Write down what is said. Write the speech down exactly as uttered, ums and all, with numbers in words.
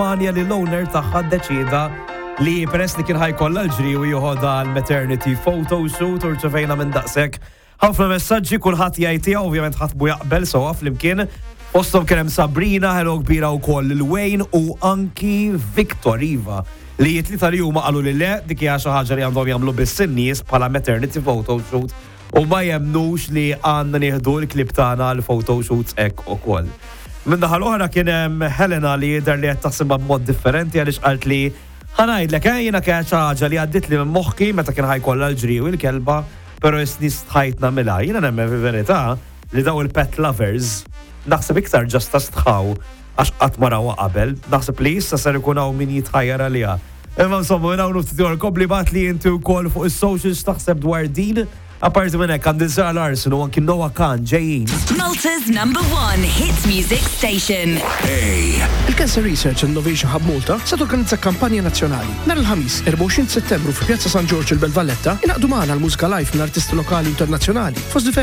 Anja li l-owner tagħha ddeċida li peress li kien ħajkollha l-ġri u jieħodha l-maternity photo shoot u rċevejna minn daqshekk ħafna messaġġi kulħadd jgħid tiegħu ovvjament ħatbu jaqbel sewwa flimkien. Fosthom kien hemm Sabrina, ħelu kbira wkoll lil Wayne u anki Victor Iva li jitlita li huma qalu li le dik hija xi ħaġa li għandhom jagħmlu biss in-nies bħala maternity photo shoot u ma jemmnux li għandna nieħdu l-klip tagħna l-photo shoots hekk ukoll. Minn naħa l-oħra kien hemm Helena li jidher li qed taħsibha b'mod differenti għaliex qalt li ħanajdlek jiena kien xi ħaġa li għaddiet li minn moħħi meta kien ħajkollha l-ġri u l-kelba, però isni stħajt nagħmilha. Jiena nemmen fil-verità li daw il-pet lovers naħseb iktar ġasta stħaw għax qatt ma rawha qabel, naħseb li issa ser ikun hawn min jitħajjar għaliha. Imma insomma minn hawn ftit jorkob li bat li inti wkoll fuq is-socials taħseb dwar din. Apparti minn hekk għandi Zara Larson u anki Noah Khan ġejjin. Malta's number one hits music station. A. Il-Cancer Research Innovation Hub Malta se torganizza kampanja nazzjonali. Nhar il-ħamis erba' u għoxrin Settembru fi Pjazza San Giorgio il-Belvalletta inaqdu magħna l-mużika live mill-artisti lokali internazzjonali. Fost